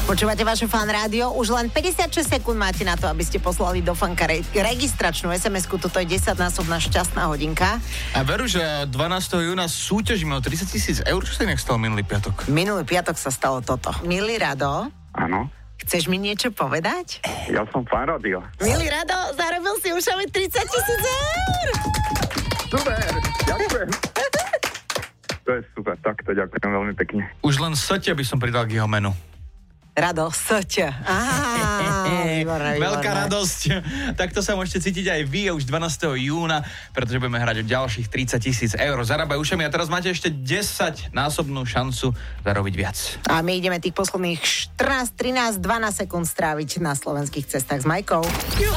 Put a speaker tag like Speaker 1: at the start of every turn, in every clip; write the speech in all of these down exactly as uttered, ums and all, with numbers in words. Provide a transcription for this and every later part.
Speaker 1: Počúvate vaše Fan Rádio, už len päťdesiatšesť sekúnd máte na to, aby ste poslali do Fanka re- registračnú es em esku, toto je desaťnásobná šťastná hodinka.
Speaker 2: A veru, že dvanásteho júna súťažíme o tridsať tisíc eur, čo sa inak stalo minulý piatok?
Speaker 1: Minulý piatok sa stalo toto. Milý Rado,
Speaker 3: Áno,
Speaker 1: chceš mi niečo povedať?
Speaker 3: ja som Fan Rádio.
Speaker 1: Milý Rado, zarobil si ušami tridsať tisíc eur!
Speaker 3: Super, ďakujem. To je super, tak to ďakujem veľmi pekne.
Speaker 2: Už len Sotia by som pridal k jeho menu.
Speaker 1: Rado, Soťa. Á, výborné, výborné.
Speaker 2: Veľká radosť. Takto sa môžete cítiť aj vy už dvanásteho júna, pretože budeme hrať o ďalších tridsať tisíc eur. Zarábaj ušami a teraz máte ešte desaťnásobnú šancu zarobiť viac.
Speaker 1: A my ideme tých posledných štrnásť, trinásť, dvanásť sekúnd stráviť na slovenských cestách s Majkou.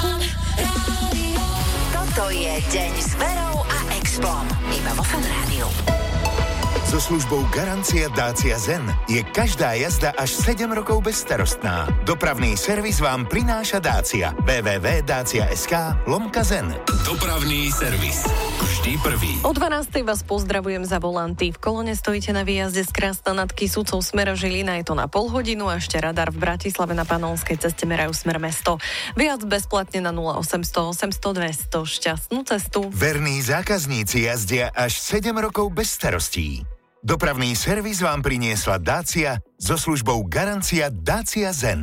Speaker 4: Toto je Deň s Verou a Explom. Iba vo Fan Rádiu.
Speaker 5: So službou Garancia Dacia Zen je každá jazda až sedem rokov bezstarostná. Dopravný servis vám prináša Dacia. w w w bodka dacia bodka es ká lomka zen.
Speaker 6: Dopravný servis. Vždy prvý.
Speaker 7: O dvanástej vás pozdravujem za volanty. V kolone stojíte na výjazde z Krásna nad Kisúcou smer Žilina, je to na pol hodinu a ešte radar v Bratislave na Panonskej ceste merajú smer mesto. Viac bezplatne na nula osemsto osemsto dvesto. Šťastnú cestu.
Speaker 5: Verní zákazníci jazdia až sedem rokov bez starostí. Dopravný servis vám priniesla Dacia so službou Garancia Dacia Zen.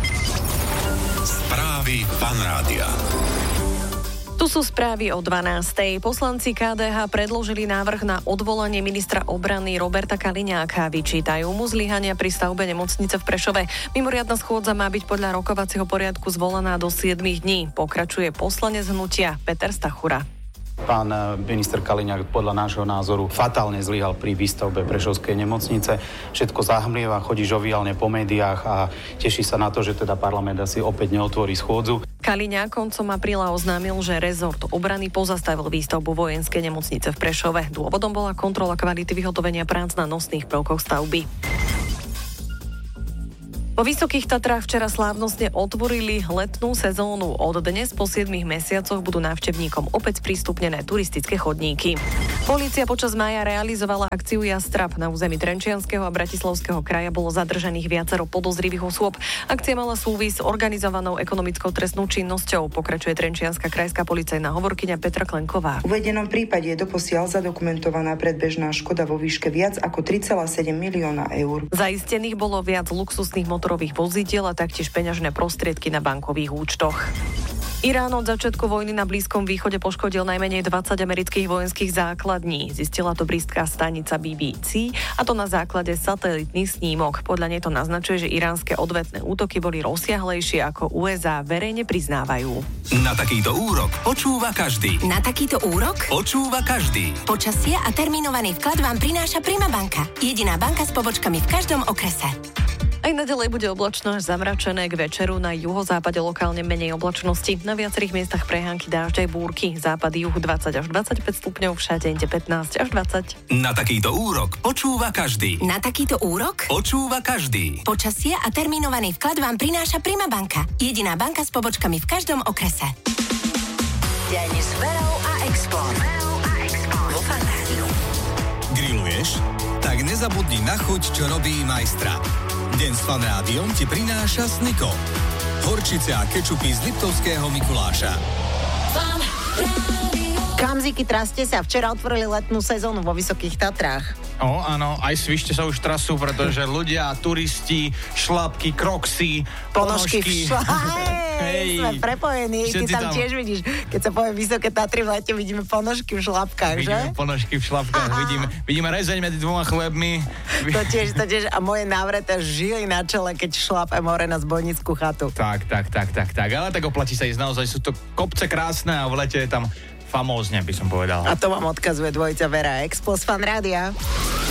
Speaker 6: Správy Fan Rádia.
Speaker 7: Tu sú správy o dvanástej. Poslanci ká dé há predložili návrh na odvolanie ministra obrany Roberta Kaliňáka. Vyčítajú mu zlyhania pri stavbe nemocnice v Prešove. Mimoriadna schôdza má byť podľa rokovacieho poriadku zvolaná do siedmich dní. Pokračuje poslanec hnutia Peter Stachura.
Speaker 8: Pán minister Kaliňák podľa nášho názoru fatálne zlyhal pri výstavbe Prešovskej nemocnice. Všetko zahmlieva, chodí žoviálne po médiách a teší sa na to, že teda parlament asi opäť neotvorí schôdzu.
Speaker 7: Kaliňák koncom apríla oznámil, že rezort obrany pozastavil výstavbu vojenskej nemocnice v Prešove. Dôvodom bola kontrola kvality vyhotovenia prác na nosných prvkoch stavby. Po Vysokých Tatrách včera slávnostne otvorili letnú sezónu. Od dnes po siedmich mesiacoch budú návštevníkom opäť sprístupnené turistické chodníky. Polícia počas mája realizovala akciu Jastrab. Na území Trenčianskeho a Bratislavského kraja bolo zadržaných viacero podozrivých osôb. Akcia mala súvis s organizovanou ekonomickou trestnou činnosťou. Pokračuje Trenčianska krajská policajná hovorkyňa Petra Klenková.
Speaker 9: V uvedenom prípade je doposiaľ zadokumentovaná predbežná škoda vo výške viac ako tri celé sedem milióna eur.
Speaker 7: Zaistených bolo viac luxusných motorových vozidiel a taktiež peňažné prostriedky na bankových účtoch. Irán od začiatku vojny na Blízkom východe poškodil najmenej dvadsať amerických vojenských základní. Zistila to britská stanica bé bé cé, a to na základe satelitných snímok. Podľa nej to naznačuje, že iránske odvetné útoky boli rozsiahlejšie, ako ú es á verejne priznávajú.
Speaker 6: Na takýto úrok počúva každý.
Speaker 4: Na takýto úrok
Speaker 6: Počúva každý.
Speaker 4: počasie a termínovaný vklad vám prináša Prima banka. Jediná banka s pobočkami v každom okrese.
Speaker 7: Aj naďalej bude oblačno až zamračené, k večeru na juhozápade lokálne menej oblačnosti. Na viacerých miestach prehánky, dážď aj búrky. Západ juh dvadsať až dvadsaťpäť stupňov, všade inde pätnásť až dvadsať.
Speaker 6: Na takýto úrok počúva každý.
Speaker 4: Na takýto úrok
Speaker 6: Počúva každý.
Speaker 4: počasie a termínovaný vklad vám prináša Prima banka. Jediná banka s pobočkami v každom okrese. Deň s Verou a Explom. Vo Fan Rádiu.
Speaker 6: Grilluješ? Tak nezabudni na chuť, čo robí majstra. Deň s Fan Rádiom ti prináša Snico. Horčice a kečupy z Liptovského Mikuláša.
Speaker 1: Kamziky, traste sa, včera otvorili letnú sezónu vo Vysokých Tatrách.
Speaker 2: O, áno, aj svište sa už trasú, pretože ľudia, turisti, šlapky, kroksy,
Speaker 1: Ponožky
Speaker 2: ponožky.
Speaker 1: v šlapkách. Hej, sme prepojení. Ty
Speaker 2: Všetci
Speaker 1: tam,
Speaker 2: tam
Speaker 1: tiež vidíš, keď sa povie Vysoké Tatry, v lete vidíme ponožky v šlapkách, že?
Speaker 2: Vidíme ponožky v šlapkách, vidíme, vidíme rezeň medzi dvoma chlebmi.
Speaker 1: To tiež, to tiež. A moje návreté žily na čele, keď šlapem hore na zbojnickú chatu.
Speaker 2: Tak, tak, tak, tak, tak. Ale tak oplatí sa ísť, naozaj sú to kopce krásne a v lete je tam famózne, by som povedal.
Speaker 1: A to vám odkazuje dvojica Vera Expo z Fan Rádia.